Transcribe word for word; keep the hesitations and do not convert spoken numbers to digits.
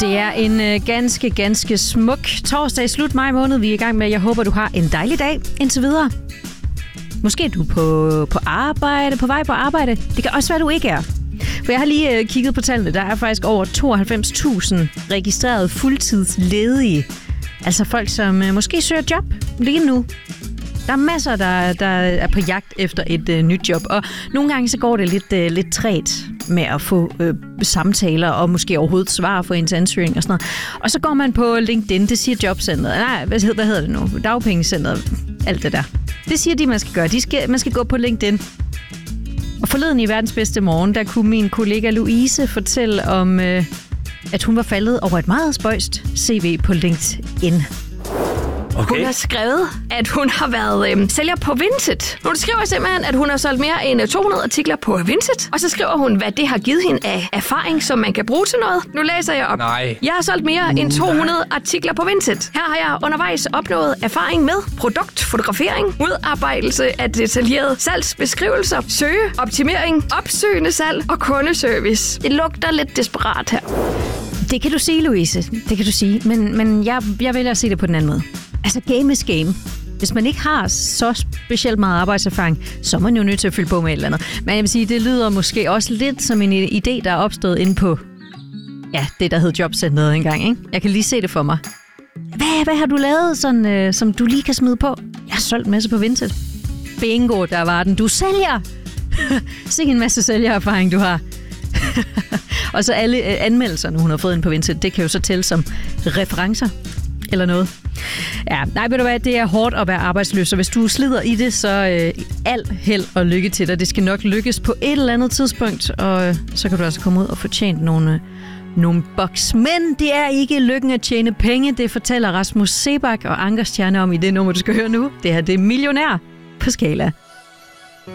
Det er en øh, ganske, ganske smuk torsdag i slut maj måned, vi er i gang med. Jeg håber, du har en dejlig dag indtil videre. Måske er du på, på arbejde, på vej på arbejde. Det kan også være, du ikke er. For jeg har lige øh, kigget på tallene. Der er faktisk over tooghalvfems tusind registrerede fuldtidsledige. Altså folk, som øh, måske søger job lige nu. Der er masser, der, der er på jagt efter et øh, nyt job, og nogle gange så går det lidt, øh, lidt træt med at få øh, samtaler og måske overhovedet svar for ens ansøgning og sådan noget. Og så går man på LinkedIn, det siger Jobcentret. Nej, hvad hedder, hvad hedder det nu? Dagpengecentret, alt det der. Det siger de, man skal gøre. De skal, man skal gå på LinkedIn. Og forleden i Verdens Bedste Morgen, der kunne min kollega Louise fortælle om, øh, at hun var faldet over et meget spøjst C V på LinkedIn. Okay. Hun har skrevet, at hun har været øh, sælger på Vinted. Hun skriver simpelthen, at hun har solgt mere end to hundrede artikler på Vinted. Og så skriver hun, hvad det har givet hende af erfaring, som man kan bruge til noget. Nu læser jeg op. Nej. Jeg har solgt mere end to hundrede artikler på Vinted. Her har jeg undervejs opnået erfaring med produktfotografering, udarbejdelse af detaljerede salgsbeskrivelser, søge, optimering, opsøgende salg og kundeservice. Det lugter lidt desperat her. Det kan du sige, Louise. Det kan du sige. Men, men jeg, jeg vælger at se det på den anden måde. Altså, game is game. Hvis man ikke har så specielt meget arbejdserfaring, så er man jo nødt til at fylde på med et eller andet. Men jeg vil sige, det lyder måske også lidt som en idé, der er opstået inde på ja, det, der hed Jobcentret engang, ikke? Jeg kan lige se det for mig. Hvad, hvad har du lavet, sådan, øh, som du lige kan smide på? Jeg har solgt en masse på Vinted. Bingo, der var den. Du sælger! Se en masse sælgererfaring, du har. Og så alle øh, anmeldelserne, hun har fået ind på Vinted, det kan jo så tælle som referencer eller noget. Ja, nej, ved du hvad, det er hårdt at være arbejdsløs, og hvis du slider i det, så øh, alt held og lykke til dig. Det skal nok lykkes på et eller andet tidspunkt, og øh, så kan du altså komme ud og få tjent nogle, øh, nogle bucks. Men det er ikke lykken at tjene penge, det fortæller Rasmus Seebach og Anker Stjerne om i det nummer, du skal høre nu. Det her, det er Millionær på Skala.